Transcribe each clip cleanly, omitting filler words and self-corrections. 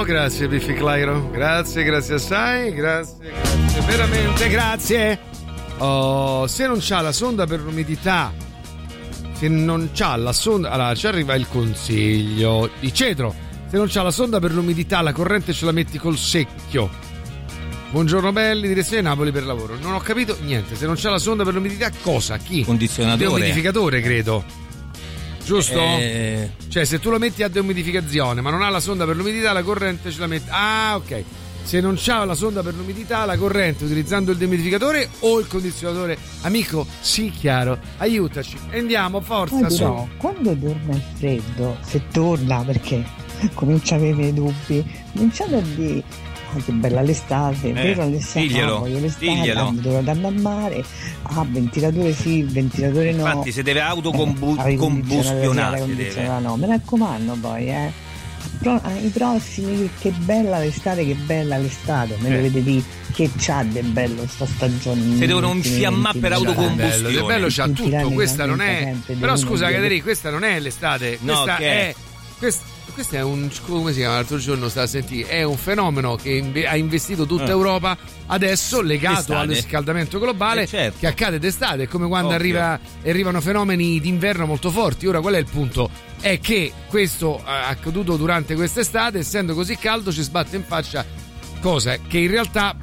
Oh, grazie Biffy Clyro, grazie assai, grazie, veramente grazie. Oh, se non c'ha la sonda per l'umidità, se non c'ha la sonda, allora ci arriva il consiglio di Cedro, se non c'ha la sonda per l'umidità, la corrente ce la metti col secchio. Buongiorno belli, direzione Napoli per lavoro. Non ho capito niente, se non c'ha la sonda per l'umidità cosa? Chi? Condizionatore. Deumidificatore credo. Giusto? Cioè se tu lo metti a deumidificazione ma non ha la sonda per l'umidità, la corrente ce la metti. Ah, ok. Se non c'ha la sonda per l'umidità, la corrente utilizzando il deumidificatore o il condizionatore. Amico, sì, chiaro, aiutaci. Andiamo, forza. Però, quando torna il freddo, se torna, perché comincia a avere i dubbi, cominciate a dire che bella l'estate, vero l'estate? Voglio l'estate, devo andare a mare, ventilatore sì, ventilatore no. Infatti se deve autocombustionare no, mi raccomando poi ai prossimi, che bella l'estate, me dovete dire che c'ha di bello sta stagione. Se devono infiammare per autocombustione. Del bello c'ha tutto, questa non è. Però scusa Caterina, questa non è l'estate, questa è. Questo è un, come si chiama, l'altro giorno stava a sentire, è un fenomeno che ha investito tutta Europa adesso, legato d'estate al riscaldamento globale, certo, che accade d'estate. È come quando arrivano fenomeni d'inverno molto forti. Ora qual è il punto? È che questo è accaduto durante quest'estate, essendo così caldo ci sbatte in faccia cosa che in realtà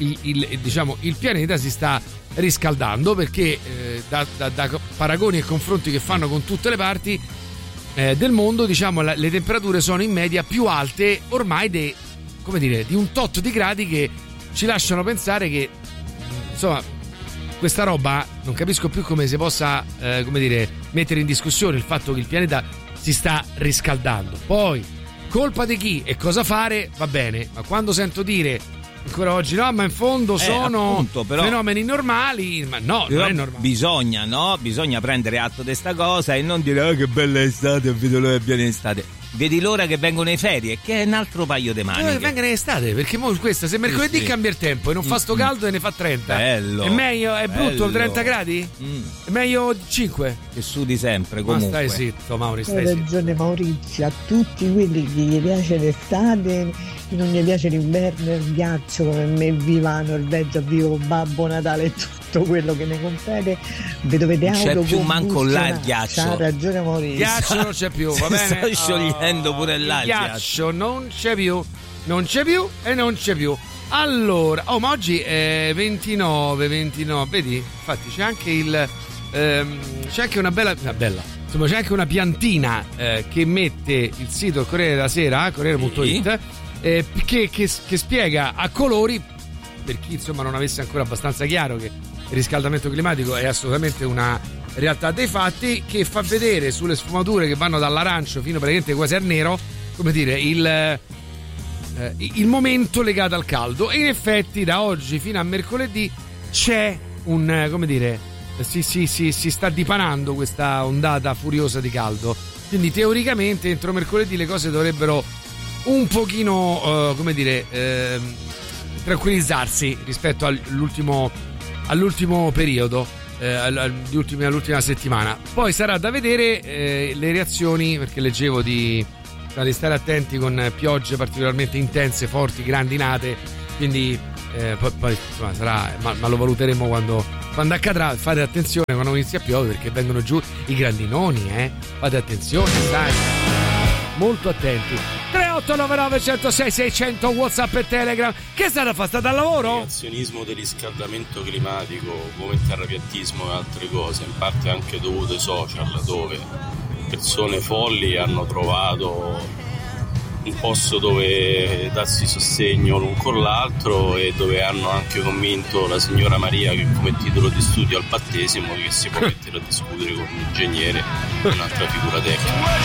il pianeta si sta riscaldando, perché da paragoni e confronti che fanno con tutte le parti del mondo, diciamo, le temperature sono in media più alte ormai di un tot di gradi, che ci lasciano pensare che insomma questa roba non capisco più come si possa mettere in discussione il fatto che il pianeta si sta riscaldando. Poi colpa di chi e cosa fare va bene, ma quando sento dire ancora oggi no, ma in fondo sono appunto, però, fenomeni normali, ma no, non è normale. Bisogna prendere atto di sta cosa e non dire che bella estate, vedo l'ora che viene estate. Vedi l'ora che vengono le ferie, che è un altro paio di maniche. Che vengono in estate, perché mo questa, se mercoledì cambia il tempo e non fa sto caldo e ne fa 30, bello, è meglio, è brutto 30 gradi? È meglio 5? Che sudi sempre comunque. Ma stai zitto Mauri, stai zitto. Hai ragione Maurizio, a tutti quelli che gli piace l'estate, che non gli piace l'inverno e il ghiaccio come me, viva la Norvegia, vivo Babbo Natale e tutto quello che ne compete, vi dovete c'è più manco là il ghiaccio. Ha ragione Maurizio, ghiaccio non c'è più, va bene? Sto sciogliendo pure là il ghiaccio non c'è più e non c'è più. Allora, ma oggi è 29, vedi? Infatti c'è anche c'è anche una bella insomma, c'è anche una piantina che mette il sito il Corriere della Sera, Corriere.it, che spiega a colori, per chi insomma non avesse ancora abbastanza chiaro che il riscaldamento climatico è assolutamente una realtà dei fatti, che fa vedere sulle sfumature che vanno dall'arancio fino praticamente quasi al nero, come dire, il momento legato al caldo. E in effetti da oggi fino a mercoledì c'è si sta dipanando questa ondata furiosa di caldo, quindi teoricamente entro mercoledì le cose dovrebbero un pochino tranquillizzarsi rispetto all'ultimo periodo, all'ultima settimana. Poi sarà da vedere le reazioni, perché leggevo di stare attenti con piogge particolarmente intense, forti, grandinate, quindi poi insomma sarà, ma lo valuteremo quando accadrà. Fate attenzione quando inizia a piovere, perché vengono giù i grandinoni, fate attenzione, sai, molto attenti. 3899 106 600 WhatsApp e Telegram. Che state a fare? State al lavoro? Il negazionismo del riscaldamento climatico, come il terrapiattismo e altre cose, in parte anche dovuto ai social, dove persone folli hanno trovato un posto dove darsi sostegno l'un con l'altro, e dove hanno anche convinto la signora Maria, che come titolo di studio al battesimo, che si può mettere a discutere con un ingegnere e un'altra figura tecnica.